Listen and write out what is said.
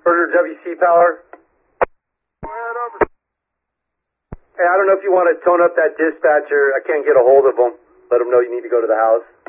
Burger WC Power. Hey, I don't know if you want to tone up that dispatcher. I can't get a hold of him. Let him know you need to go to the house.